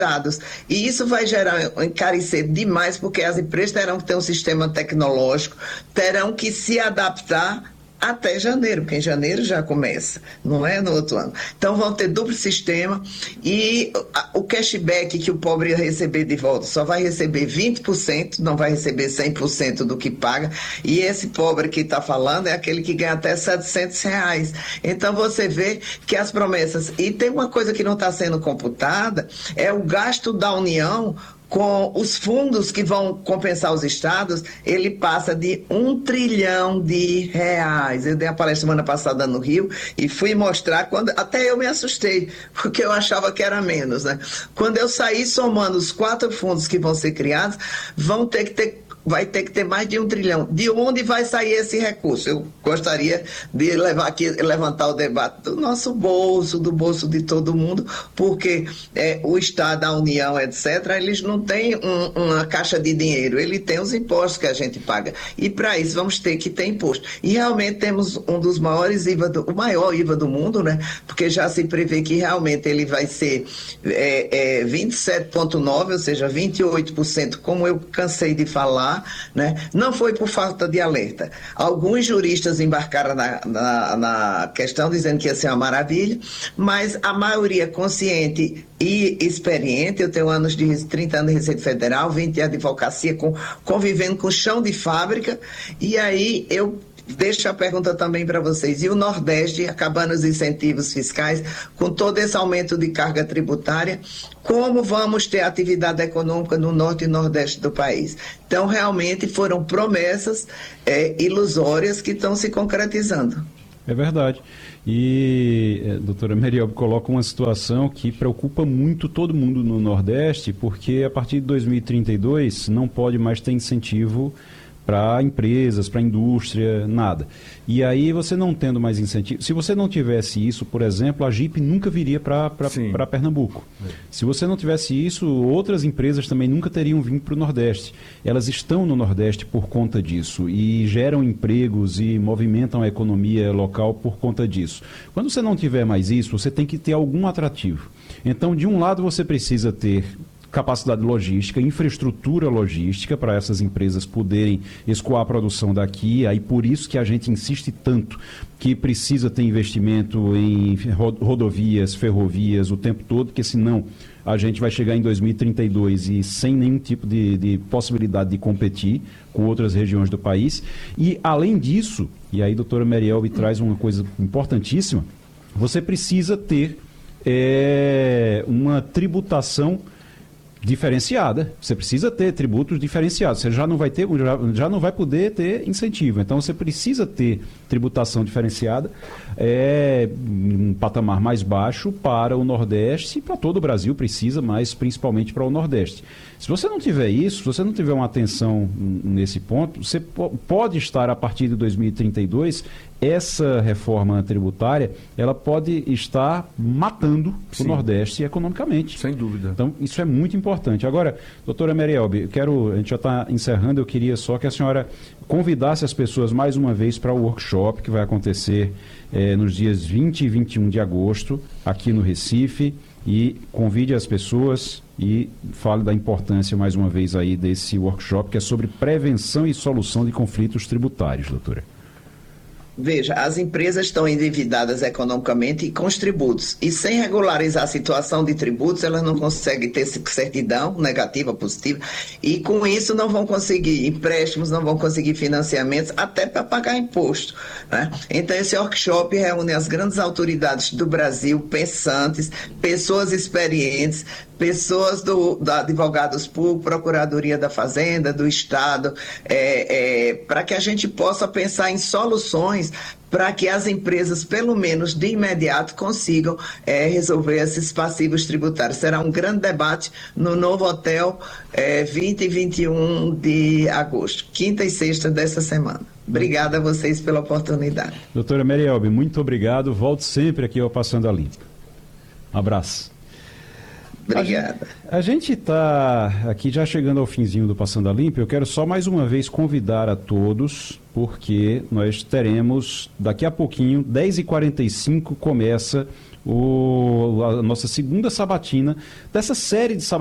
estados. E isso vai gerar, encarecer demais, porque as empresas terão que ter um sistema tecnológico, terão que se adaptar até janeiro, porque em janeiro já começa, não é no outro ano. Então vão ter duplo sistema e o cashback que o pobre ia receber de volta só vai receber 20%, não vai receber 100% do que paga, e esse pobre que está falando é aquele que ganha até R$ 700. Então você vê que as promessas, e tem uma coisa que não está sendo computada, é o gasto da União com os fundos que vão compensar os estados, ele passa de R$ 1 trilhão. Eu dei uma palestra semana passada no Rio e fui mostrar, até eu me assustei, porque eu achava que era menos, né? Quando eu saí somando os 4 fundos que vão ser criados, vai ter que ter mais de R$ 1 trilhão. De onde vai sair esse recurso? Eu gostaria de levantar o debate do nosso bolso, do bolso de todo mundo, porque o Estado, a União, etc., eles não têm uma caixa de dinheiro, ele tem os impostos que a gente paga. E para isso vamos ter que ter imposto. E realmente temos um dos maiores IVA, o maior IVA do mundo, né? Porque já se prevê que realmente ele vai ser 27,9%, ou seja, 28%, como eu cansei de falar, né? Não foi por falta de alerta. Alguns juristas embarcaram na questão dizendo que ia ser uma maravilha, mas a maioria consciente e experiente, eu tenho 30 anos de Receita Federal, 20 de advocacia, convivendo com chão de fábrica, e aí eu deixo a pergunta também para vocês. E o Nordeste, acabando os incentivos fiscais, com todo esse aumento de carga tributária, como vamos ter atividade econômica no Norte e Nordeste do país? Então, realmente foram promessas ilusórias que estão se concretizando. É verdade. E a doutora Marielbe coloca uma situação que preocupa muito todo mundo no Nordeste, porque a partir de 2032 não pode mais ter incentivo para empresas, para indústria, nada. E aí você não tendo mais incentivo, se você não tivesse isso, por exemplo, a Jeep nunca viria para Pernambuco. Se você não tivesse isso, outras empresas também nunca teriam vindo para o Nordeste. Elas estão no Nordeste por conta disso e geram empregos e movimentam a economia local por conta disso. Quando você não tiver mais isso, você tem que ter algum atrativo. Então, de um lado, você precisa ter capacidade logística, infraestrutura logística para essas empresas poderem escoar a produção daqui, aí por isso que a gente insiste tanto que precisa ter investimento em rodovias, ferrovias o tempo todo, porque senão a gente vai chegar em 2032 e sem nenhum tipo de possibilidade de competir com outras regiões do país. E além disso, e aí a doutora Marielbe traz uma coisa importantíssima, você precisa ter uma tributação diferenciada. Você precisa ter tributos diferenciados. Você já não vai poder ter incentivo. Então você precisa ter tributação diferenciada, um patamar mais baixo para o Nordeste e para todo o Brasil precisa, mas principalmente para o Nordeste. Se você não tiver isso, se você não tiver uma atenção nesse ponto, você pode estar a partir de 2032, essa reforma tributária, ela pode estar matando o Nordeste economicamente. Sem dúvida. Então, isso é muito importante. Agora, doutora Marielbe, a gente já está encerrando, eu queria só que a senhora convidasse as pessoas mais uma vez para o workshop que vai acontecer nos dias 20 e 21 de agosto, aqui no Recife, e convide as pessoas e fale da importância mais uma vez aí desse workshop, que é sobre prevenção e solução de conflitos tributários, doutora. Veja, as empresas estão endividadas economicamente e com os tributos. E sem regularizar a situação de tributos, elas não conseguem ter certidão negativa, positiva. E com isso não vão conseguir empréstimos, não vão conseguir financiamentos, até para pagar imposto, né? Então esse workshop reúne as grandes autoridades do Brasil, pensantes, pessoas experientes, pessoas da Advogados Públicos, Procuradoria da Fazenda, do Estado, para que a gente possa pensar em soluções para que as empresas, pelo menos de imediato, consigam resolver esses passivos tributários. Será um grande debate no Novo Hotel 20 e 21 de agosto, quinta e sexta dessa semana. Obrigada a vocês pela oportunidade. Doutora Marielbe, muito obrigado. Volte sempre aqui ao Passando a Limpo. Um abraço. Obrigada. A gente está aqui já chegando ao finzinho do Passando a Limpo. Eu quero só mais uma vez convidar a todos, porque nós teremos, daqui a pouquinho, 10h45, começa a nossa segunda sabatina dessa série de